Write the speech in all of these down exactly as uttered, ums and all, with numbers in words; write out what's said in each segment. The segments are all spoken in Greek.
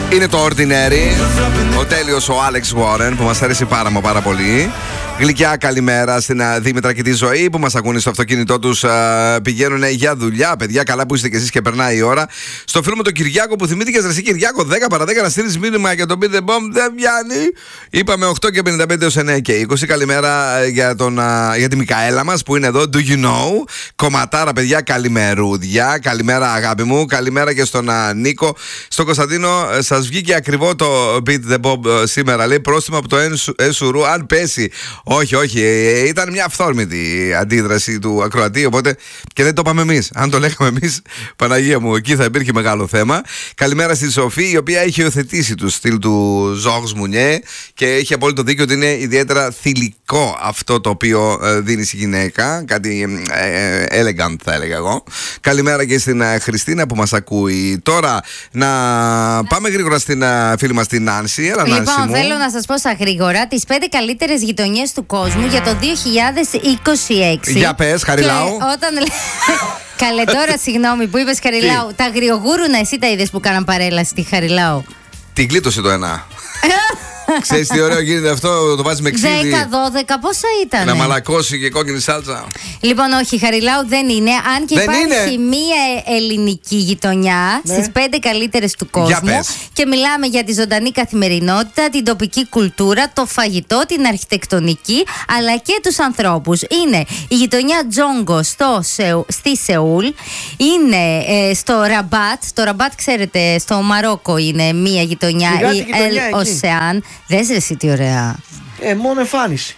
Είναι το Ordinary, ο τέλειος ο Alex Warren που μας αρέσει πάρα μα πάρα πολύ. Γλυκιά καλημέρα στην uh, Δήμητρα και τη Ζωή που μας ακούνε στο αυτοκίνητό τους. Uh, πηγαίνουν για δουλειά. Παιδιά, καλά που είστε κι εσείς και περνάει η ώρα. Στο φίλο με τον Κυριάκο που θυμήθηκες, ρε εσύ Κυριάκο, δέκα παρά δέκα να στείλεις μήνυμα για τον Beat the Bomb. Δεν πιάνει. Είπαμε οκτώ και πενήντα πέντε έως εννιά και είκοσι. Καλημέρα για, τον, uh, για τη Μικαέλα μας που είναι εδώ. Do you know? Κομματάρα, παιδιά, καλημερούδια. Καλημέρα, αγάπη μου. Καλημέρα και στον uh, Νίκο. Στον Κωνσταντίνο, uh, σας βγήκε ακριβό το Beat the Bomb uh, σήμερα. Λέει πρόστιμο από το Ensuru αν πέσει. Όχι, όχι. Ήταν μια αυθόρμητη αντίδραση του ακροατή, οπότε και δεν το είπαμε εμείς. Αν το λέγαμε εμείς, Παναγία μου, εκεί θα υπήρχε μεγάλο θέμα. Καλημέρα στη Σοφή, η οποία έχει υιοθετήσει το στυλ του Ζόρζ Μουνιέ και έχει απόλυτο δίκιο ότι είναι ιδιαίτερα θηλυκό αυτό το οποίο δίνει στη γυναίκα. Κάτι ε, elegant, θα έλεγα εγώ. Καλημέρα και στην Χριστίνα που μας ακούει. Τώρα να πάμε γρήγορα στην φίλη μας την Νάνση. Έλα, λοιπόν, Νάνση μου. Θέλω να σας πω στα γρήγορα τις πέντε καλύτερες γειτονιές του κόσμου για το δύο χιλιάδες είκοσι έξι. Για πες, Χαριλάου. Και όταν... Καλέ, τώρα συγγνώμη που είπες Χαριλάου. Τα αγριογούρουνα εσύ τα είδες που κάναν παρέλαση στη Χαριλάου? Την κλείτωσε το ένα. Ξέρεις τι ωραίο γίνεται αυτό, το βάζει με ξύδι. δέκα δώδεκα, πόσα ήταν? Να μαλακώσει και κόκκινη σάλτσα. Λοιπόν, όχι, Χαριλάου δεν είναι. Αν και δεν υπάρχει είναι. μία ελληνική γειτονιά, ναι, στις πέντε καλύτερες του κόσμου. Και μιλάμε για τη ζωντανή καθημερινότητα, την τοπική κουλτούρα, το φαγητό, την αρχιτεκτονική, αλλά και τους ανθρώπους. Είναι η γειτονιά Τζόγκο στο Σεου, στη Σεούλ. Είναι ε, στο Ραμπάτ. Το Ραμπάτ, ξέρετε, στο Μαρόκο είναι μία γειτονιά, η El Ocean. Δες ρε εσύ τι ωραία. Ε, μόνο εμφάνιση.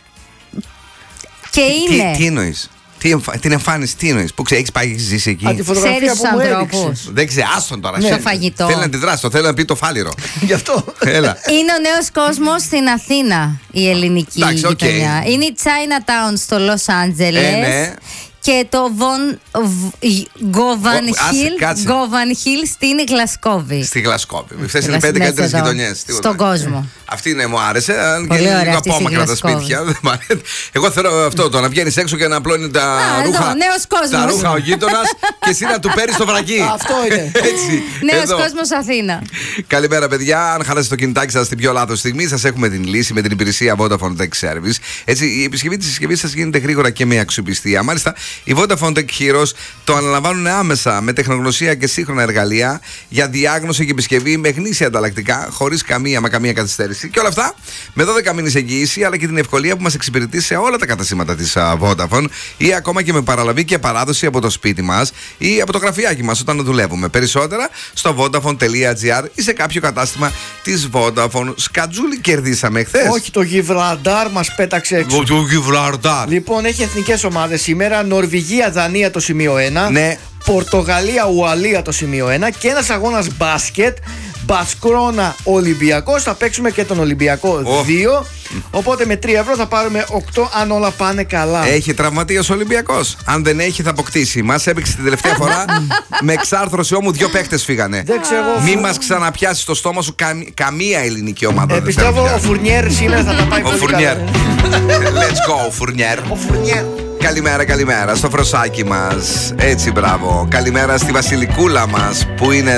Και είναι. Τι, τι εννοείς? Τι εμφα... Την εμφάνιση, τι εννοείς? Που ξέρεις, πάει, έχεις ζήσει εκεί? Ξέρεις τους ανθρώπους. Δεν ξέρει, άστον τώρα. Ναι. Το φαγητό. Θέλει να αντιδράσει, το θέλει να πει το φάλιρο. Γι' αυτό. Έλα. Είναι ο νέος κόσμος στην Αθήνα, η ελληνική Εντάξει, γειτονιά. Okay. Είναι η Chinatown στο Los Angeles. Ε, ναι. Και το Von Govanhill Hill στην Γλασκόβη. Στη Γλασκόβη. Αυτές είναι οι πέντε καλύτερες γειτονιές στον κόσμο. Αυτή είναι, μου άρεσε. Αν και είναι λίγο απόμακρα τα σπίτια. Εγώ θέλω αυτό, το να βγαίνεις έξω και να απλώνει τα ρούχα. Τα ρούχα ο γείτονας και εσύ να του παίρνεις το βρακί. Αυτό είναι. Νέος κόσμος Αθήνα. Καλημέρα, παιδιά. Αν χαλάσετε το κινητάκι σας στην πιο λάθος στιγμή, σας έχουμε την λύση με την υπηρεσία Vodafone Tech Service. Έτσι, η επισκευή της συσκευής σας γίνεται γρήγορα και με αξιοπιστία. Μάλιστα, οι Vodafone Tech Heroes το αναλαμβάνουν άμεσα με τεχνογνωσία και σύγχρονα εργαλεία για διάγνωση και επισκευή με γνήσια ανταλλακτικά, χωρίς καμία μα καμία καθυστέρηση. Και όλα αυτά με δώδεκα μήνες εγγύηση, αλλά και την ευκολία που μας εξυπηρετεί σε όλα τα καταστήματα της uh, Vodafone ή ακόμα και με παραλαβή και παράδοση από το σπίτι μας ή από το γραφιάκι μας όταν δουλεύουμε. Περισσότερα στο vodafone.gr ή σε κάποιο κατάστημα της Vodafone. Σκατζούλη κερδίσαμε χθες. Όχι, το Γιβραλτάρ μας πέταξε έξω. Το Γιβραλτάρ. Λοιπόν, έχει εθνικές ομάδες σήμερα. Νορβηγία, Δανία το σημείο ένα. Ναι. Πορτογαλία, Ουαλία το σημείο ένα. Και ένας αγώνας μπάσκετ. Μπασκρόνα Ολυμπιακός. Θα παίξουμε και τον Ολυμπιακό oh. δύο. Οπότε με τρία ευρώ θα πάρουμε οκτώ αν όλα πάνε καλά. Έχει τραυματίας ο Ολυμπιακός? Αν δεν έχει, θα αποκτήσει. Μας έπαιξε την τελευταία φορά με εξάρθρωση όμως δύο παίχτες φύγανε. Δεν ξέρω. Μη μας ξαναπιάσει στο στόμα σου καμ... καμία ελληνική ομάδα. Ε, πιστεύω ο Φουρνιέρ σήμερα θα τα πάει πολύ καλά. Let's go, Φουρνιέρ. Ο Φουρνιέρ. Καλημέρα, καλημέρα στο φροσάκι μας. Έτσι, μπράβο. Καλημέρα στη Βασιλικούλα μας που είναι